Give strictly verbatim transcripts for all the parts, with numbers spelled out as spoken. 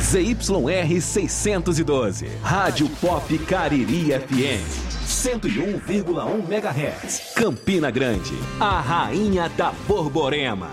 Z Y R seiscentos e doze, Rádio Pop Cariri F M, cento e um vírgula um megahertz, Campina Grande, a rainha da Borborema.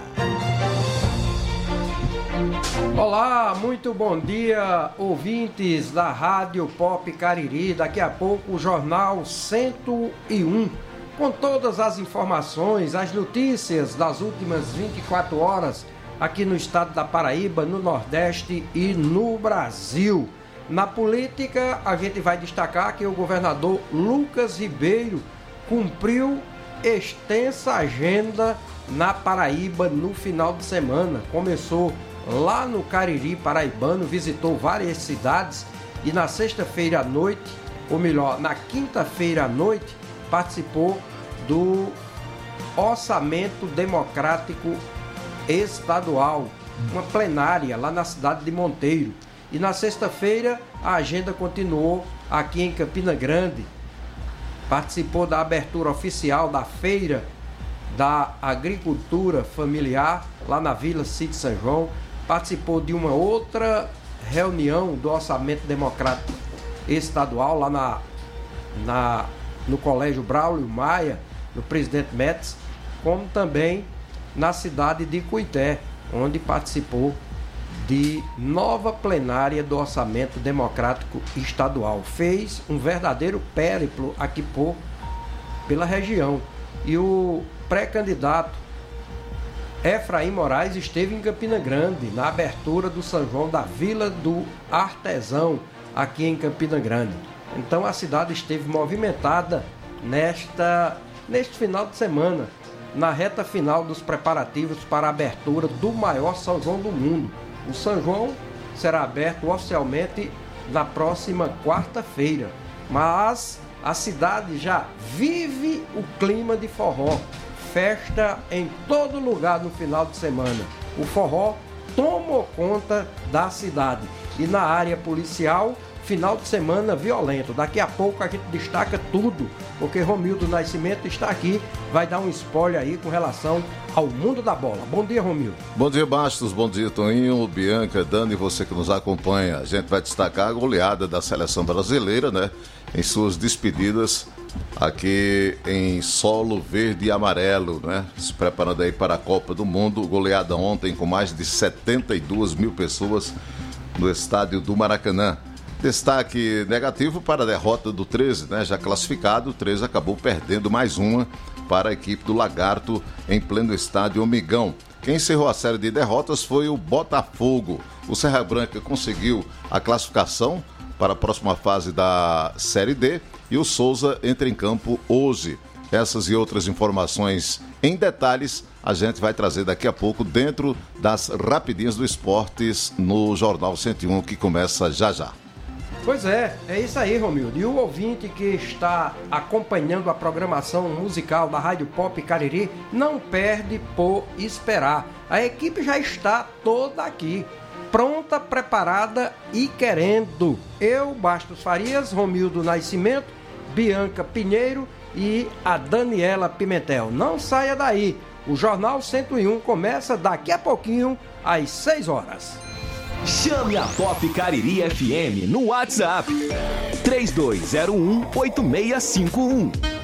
Olá, muito bom dia, ouvintes da Rádio Pop Cariri. Daqui a pouco o Jornal cento e um, com todas as informações, as notícias das últimas vinte e quatro horas aqui no estado da Paraíba, no Nordeste e no Brasil. Na política, a gente vai destacar que o governador Lucas Ribeiro cumpriu extensa agenda na Paraíba no final de semana. Começou lá no Cariri paraibano, visitou várias cidades e na sexta-feira à noite, ou melhor, na quinta-feira à noite, participou do Orçamento Democrático Estadual, uma plenária lá na cidade de Monteiro. E na sexta-feira a agenda continuou aqui em Campina Grande. Participou da abertura oficial da Feira da Agricultura Familiar lá na Vila Sítio São João. Participou de uma outra reunião do Orçamento Democrático Estadual lá na, na, no Colégio Braulio Maia, no Presidente Médici, como também na cidade de Cuité, onde participou de nova plenária do Orçamento Democrático Estadual. Fez um verdadeiro périplo aqui por, pela região. E o pré-candidato Efraim Moraes esteve em Campina Grande, na abertura do São João da Vila do Artesão, aqui em Campina Grande. Então a cidade esteve movimentada nesta, neste final de semana, na reta final dos preparativos para a abertura do maior São João do mundo. O São João será aberto oficialmente na próxima quarta-feira, mas a cidade já vive o clima de forró, festa em todo lugar no final de semana. O forró tomou conta da cidade. E na área policial, final de semana violento. Daqui a pouco a gente destaca tudo, porque Romildo Nascimento está aqui, vai dar um spoiler aí com relação ao mundo da bola. Bom dia, Romildo. Bom dia, Bastos. Bom dia, Toninho, Bianca, Dani, você que nos acompanha. A gente vai destacar a goleada da seleção brasileira, né? Em suas despedidas aqui em solo verde e amarelo, né? Se preparando aí para a Copa do Mundo. Goleada ontem com mais de setenta e duas mil pessoas no estádio do Maracanã. Destaque negativo para a derrota do treze, né? Já classificado, o treze acabou perdendo mais uma para a equipe do Lagarto em pleno estádio Amigão. Quem encerrou a série de derrotas foi o Botafogo. O Serra Branca conseguiu a classificação para a próxima fase da Série D e o Souza entra em campo hoje. Essas e outras informações em detalhes a gente vai trazer daqui a pouco dentro das Rapidinhas do Esportes no Jornal cento e um, que começa já já. Pois é, é isso aí, Romildo. E o ouvinte que está acompanhando a programação musical da Rádio Pop Cariri não perde por esperar. A equipe já está toda aqui, pronta, preparada e querendo. Eu, Bastos Farias, Romildo Nascimento, Bianca Pinheiro e a Daniela Pimentel. Não saia daí. O Jornal cento e um começa daqui a pouquinho, às seis horas. Chame a Pop Cariri F M no WhatsApp três dois zero um, oito seis cinco um.